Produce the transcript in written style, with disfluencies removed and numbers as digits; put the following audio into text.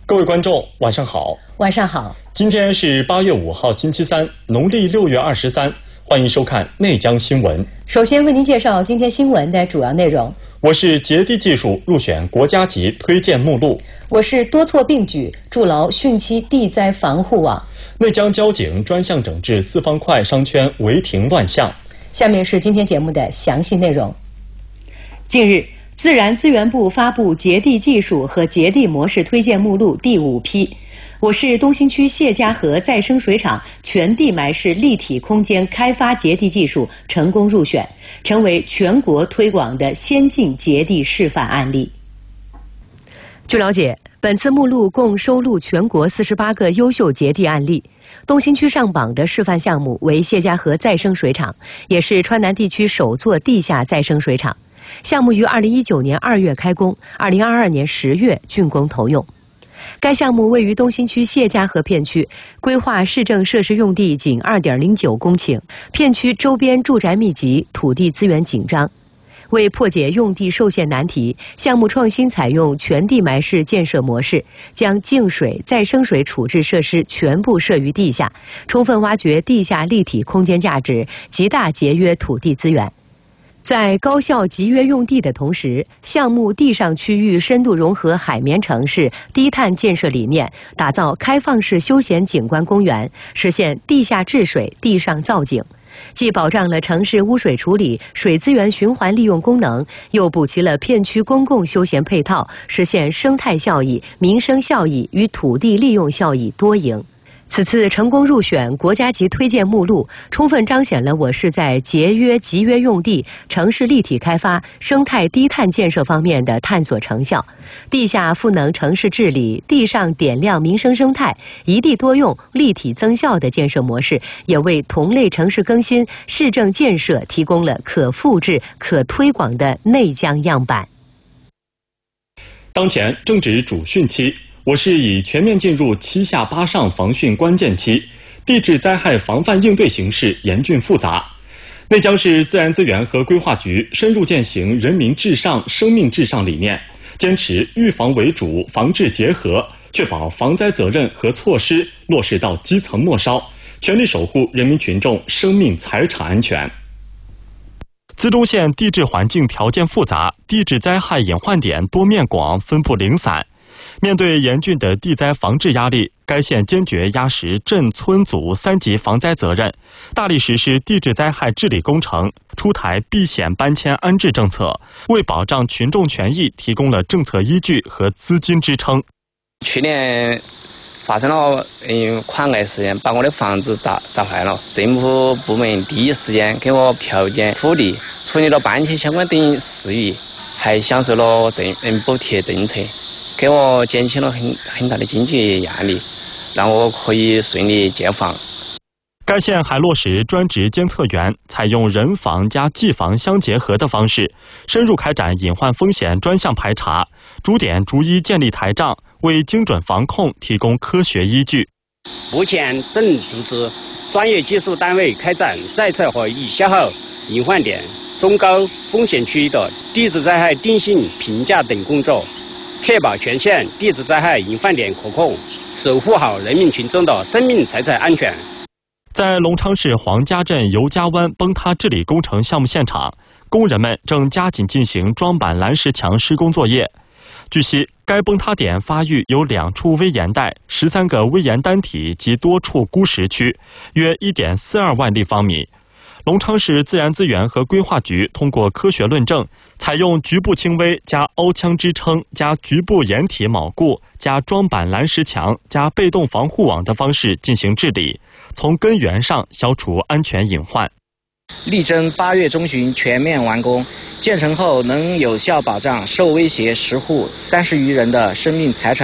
各位观众，晚上好。 晚上好。 今天是8月5号，星期三，农历6月23。欢迎收看内江新闻。 首先为您介绍今天新闻的主要内容。 我是捷地技术入选国家级推荐目录。 我是多措并举筑牢汛期地灾防护网。 内江交警专项整治4方块商圈违停乱象。 下面是今天节目的详细内容。近日，自然资源部发布捷地技术和捷地模式推荐目录第5批。我市东新区谢家河再生水厂全地埋式立体空间开发捷地技术成功入选，成为全国推广的先进捷地示范案例。据了解，本次目录共收录全国48个优秀捷地案例。东新区上榜的示范项目为谢家河再生水厂，也是川南地区首座地下再生水厂。项目于2019年2月开工，2022年10月竣工投用。该项目位于东新区谢家河片区，规划市政设施用地仅2.09公顷，片区周边住宅密集，土地资源紧张。为破解用地受限难题，项目创新采用全地埋式建设模式，将净水、再生水处置设施全部设于地下，充分挖掘地下立体空间价值，极大节约土地资源。在高效集约用地的同时，项目地上区域深度融合海绵城市低碳建设理念，打造开放式休闲景观公园，实现地下治水、地上造景，既保障了城市污水处理、水资源循环利用功能，又补齐了片区公共休闲配套，实现生态效益、民生效益与土地利用效益多赢。此次成功入选国家级推荐目录，充分彰显了我市在节约集约用地、城市立体开发、生态低碳建设方面的探索成效。地下赋能城市治理，地上点亮民生生态，一地多用、立体增效的建设模式，也为同类城市更新、市政建设提供了可复制、可推广的内江样板。 当前正值主汛期，我市已全面进入7下8上防汛关键期，地质灾害防范应对形势严峻复杂。内江市自然资源和规划局深入践行人民至上、生命至上理念，坚持预防为主、防治结合，确保防灾责任和措施落实到基层末梢，全力守护人民群众生命财产安全。资中县地质环境条件复杂，地质灾害隐患点多面广、分布零散。面对严峻的地灾防治压力，该县坚决压实镇村组3级防灾责任，大力实施地质灾害治理工程，出台避险搬迁安置政策，为保障群众权益提供了政策依据和资金支撑。 去年发生了款案事件，把我的房子砸坏了，政府部门第一时间给我票检土地，处理了搬迁相关等事宜，还享受了补贴政策，给我减轻了很大的经济压力，让我可以顺利建房。 该县还落实专职监测员，采用人防加技防相结合的方式，深入开展隐患风险专项排查，逐点逐一建立台账，为精准防控提供科学依据。 目前等组织专业技术单位开展在测和预消耗隐患点、中高风险区域的地质灾害定性评价等工作，确保全县地质灾害隐患点可控，守护好人民群众的生命财产安全。 在龙昌市黄家镇尤家湾崩塌治理工程项目现场，工人们正加紧进行装板蓝石墙施工作业。据悉，该崩塌点发育有2处危岩带、13个危岩单体及多处孤石区，约1.42万立方米。龙昌市自然资源和规划局通过科学论证，采用局部轻微加凹腔支撑加局部岩体锚固加装板蓝石墙加被动防护网的方式进行治理，从根源上消除安全隐患。 力争8月中旬全面完工，建成后能有效保障受威胁10户30余人的生命财产